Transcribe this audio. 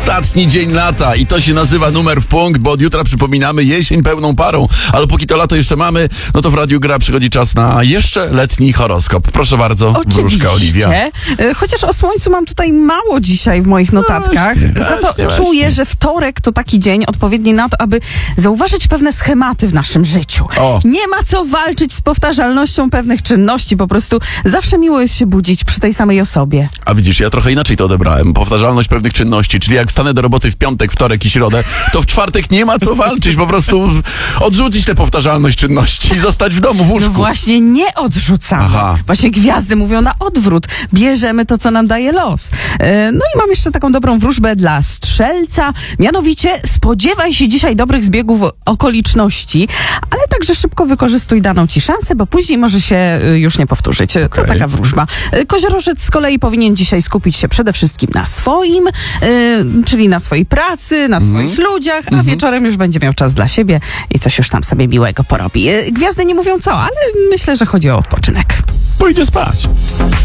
ostatni dzień lata i to się nazywa numer w punkt, bo od jutra przypominamy jesień pełną parą, ale póki to lato jeszcze mamy, no to w Radiu Gra przychodzi czas na jeszcze letni horoskop. Proszę bardzo, wróżka Oliwia. Chociaż o słońcu mam tutaj mało dzisiaj w moich notatkach. Za to czuję, że wtorek to taki dzień odpowiedni na to, aby zauważyć pewne schematy w naszym życiu. Nie ma co walczyć z powtarzalnością pewnych czynności, po prostu zawsze miło jest się budzić przy tej samej osobie. A widzisz, ja trochę inaczej to odebrałem. Powtarzalność pewnych czynności, czyli jak stanę do roboty w piątek, wtorek i środę, to w czwartek nie ma co walczyć, po prostu odrzucić tę powtarzalność czynności i zostać w domu, w łóżku. No właśnie nie odrzucamy. Właśnie gwiazdy mówią na odwrót. Bierzemy to, co nam daje los. No i mam jeszcze taką dobrą wróżbę dla Strzelca. Mianowicie spodziewaj się dzisiaj dobrych zbiegów okoliczności, ale także szybko wykorzystuj daną ci szansę, bo później może się już nie powtórzyć. To taka wróżba. Koziorożec z kolei powinien dzisiaj skupić się przede wszystkim na swoim, czyli na swojej pracy, na swoich ludziach, a wieczorem już będzie miał czas dla siebie i coś już tam sobie miłego porobi. Gwiazdy nie mówią co, ale myślę, że chodzi o odpoczynek. Pójdzie spać.